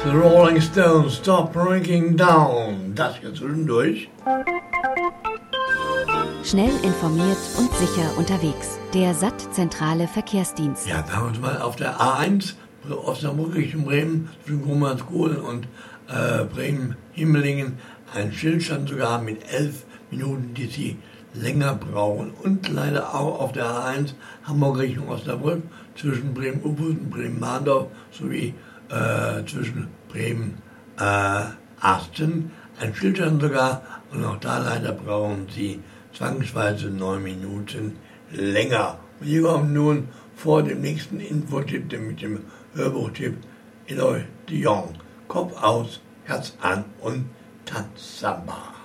The Rolling Stones, Stop Breaking Down. Das hier zwischendurch. Schnell informiert und sicher unterwegs. Der SAT-zentrale Verkehrsdienst. Ja, wir haben uns mal auf der A1, Osnabrück Richtung Bremen, zwischen Grummanskohlen und Bremen-Himmelingen, ein Schild stand sogar mit 11 Minuten, die sie länger brauchen. Und leider auch auf der A1 Hamburg Richtung Osnabrück, zwischen Bremen-Ubhus und Bremen-Mahndorf sowie zwischen Bremen-Asten. Ein Schild stand sogar, und auch da leider brauchen sie zwangsweise 9 Minuten länger. Und hier kommt nun vor dem nächsten Infotipp, mit dem Hörbuchtipp, Eloy de Jong. Kopf aus, Herz an und Tanzsamba.